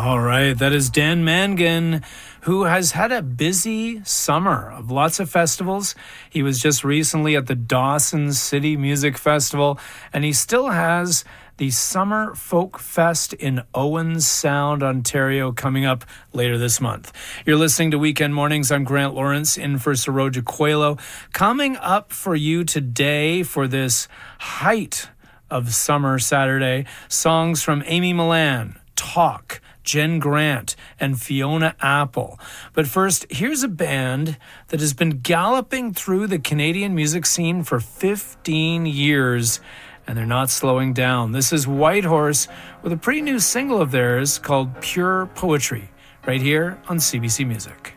All right, that is Dan Mangan, who has had a busy summer of lots of festivals. He was just recently at the Dawson City Music Festival, and he still has the Summer Folk Fest in Owens Sound, Ontario, coming up later this month. You're listening to Weekend Mornings. I'm Grant Lawrence, in for Saroja Coelho. Coming up for you today for this height of summer Saturday, songs from Amy Millan, Talk, Jen Grant, and Fiona Apple. But first, here's a band that has been galloping through the Canadian music scene for 15 years, and they're not slowing down. This is Whitehorse with a pretty new single of theirs called Pure Poetry, right here on CBC Music.